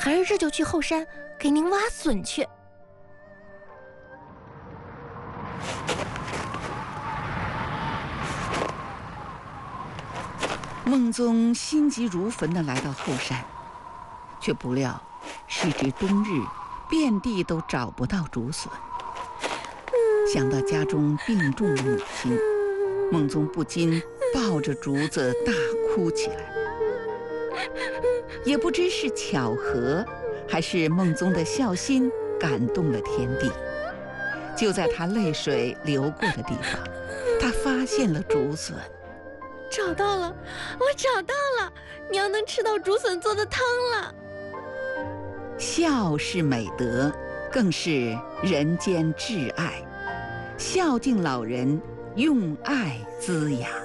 还是这就去后山给您挖笋去。 孟宗心急如焚地来到后山，却不料时值冬日，遍地都找不到竹笋。想到家中病重的母亲，孟宗不禁抱着竹子大哭起来。也不知是巧合，还是孟宗的孝心感动了天地。就在他泪水流过的地方，他发现了竹笋。 找到了，我找到了，娘能吃到竹笋做的汤了。 孝是美德，更是人间至爱。孝敬老人，用爱滋养。